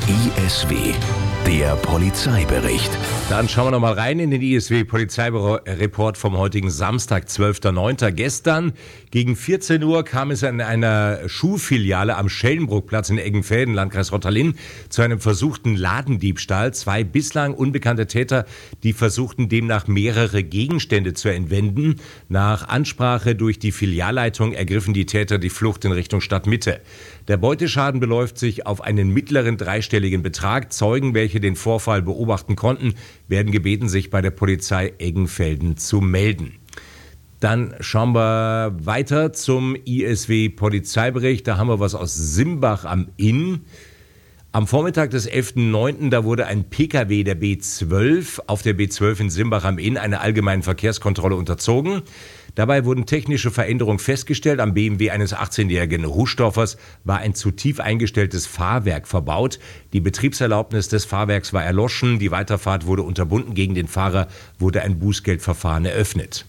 ISW, der Polizeibericht. Dann schauen wir noch mal rein in den ISW-Polizeireport vom heutigen Samstag, 12.09. Gestern gegen 14 Uhr kam es an einer Schuhfiliale am Schellenbruckplatz in Eggenfelden, Landkreis Rottal-Inn, zu einem versuchten Ladendiebstahl. 2 bislang unbekannte Täter, die versuchten demnach mehrere Gegenstände zu entwenden. Nach Ansprache durch die Filialleitung ergriffen die Täter die Flucht in Richtung Stadtmitte. Der Beuteschaden beläuft sich auf einen mittleren dreistelligen Betrag. Zeugen, welche den Vorfall beobachten konnten, werden gebeten, sich bei der Polizei Eggenfelden zu melden. Dann schauen wir weiter zum ISW-Polizeibericht. Da haben wir was aus Simbach am Inn. Am Vormittag des 11.09. da wurde ein Pkw der B12 auf der B12 in Simbach am Inn einer allgemeinen Verkehrskontrolle unterzogen. Dabei wurden technische Veränderungen festgestellt. Am BMW eines 18-jährigen Ruschdorfers war ein zu tief eingestelltes Fahrwerk verbaut. Die Betriebserlaubnis des Fahrwerks war erloschen. Die Weiterfahrt wurde unterbunden. Gegen den Fahrer wurde ein Bußgeldverfahren eröffnet.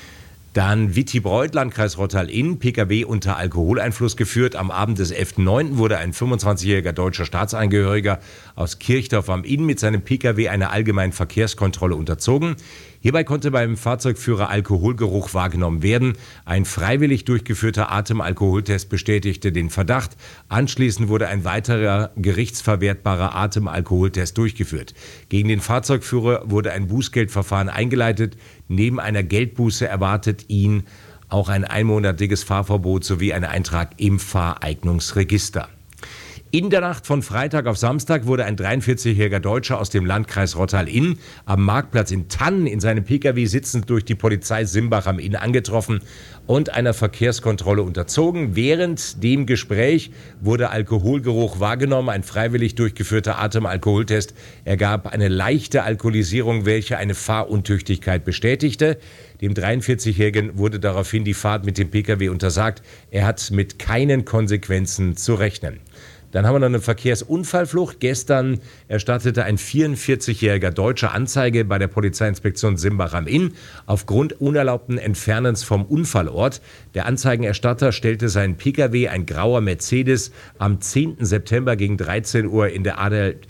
Dann Wittibeuth, Landkreis Rottal-Inn, Pkw unter Alkoholeinfluss geführt. Am Abend des 11.09. wurde ein 25-jähriger deutscher Staatsangehöriger aus Kirchdorf am Inn mit seinem Pkw einer allgemeinen Verkehrskontrolle unterzogen. Hierbei konnte beim Fahrzeugführer Alkoholgeruch wahrgenommen werden. Ein freiwillig durchgeführter Atemalkoholtest bestätigte den Verdacht. Anschließend wurde ein weiterer gerichtsverwertbarer Atemalkoholtest durchgeführt. Gegen den Fahrzeugführer wurde ein Bußgeldverfahren eingeleitet. Neben einer Geldbuße erwartet ihn auch ein einmonatiges Fahrverbot sowie ein Eintrag im Fahreignungsregister. In der Nacht von Freitag auf Samstag wurde ein 43-jähriger Deutscher aus dem Landkreis Rottal-Inn am Marktplatz in Thann in seinem Pkw sitzend durch die Polizei Simbach am Inn angetroffen und einer Verkehrskontrolle unterzogen. Während dem Gespräch wurde Alkoholgeruch wahrgenommen. Ein freiwillig durchgeführter Atemalkoholtest ergab eine leichte Alkoholisierung, welche eine Fahruntüchtigkeit bestätigte. Dem 43-Jährigen wurde daraufhin die Fahrt mit dem Pkw untersagt. Er hat mit keinen Konsequenzen zu rechnen. Dann haben wir noch eine Verkehrsunfallflucht. Gestern erstattete ein 44-jähriger Deutscher Anzeige bei der Polizeiinspektion Simbach am Inn aufgrund unerlaubten Entfernens vom Unfallort. Der Anzeigenerstatter stellte seinen Pkw, ein grauer Mercedes, am 10. September gegen 13 Uhr in der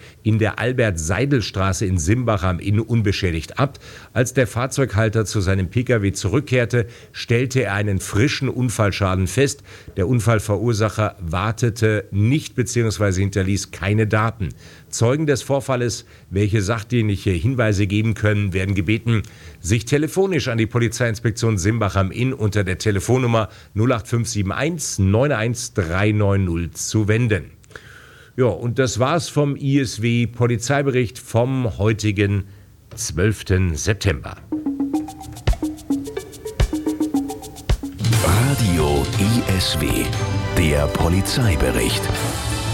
Albert-Seidel-Straße in Simbach am Inn unbeschädigt ab. Als der Fahrzeughalter zu seinem Pkw zurückkehrte, stellte er einen frischen Unfallschaden fest. Der Unfallverursacher wartete nicht bzw. hinterließ keine Daten. Zeugen des Vorfalles, welche sachdienliche Hinweise geben können, werden gebeten, sich telefonisch an die Polizeiinspektion Simbach am Inn unter der Telefonnummer 08571 91390 zu wenden. Ja, und das war's vom ISW Polizeibericht vom heutigen 12. September. Radio ISW, der Polizeibericht.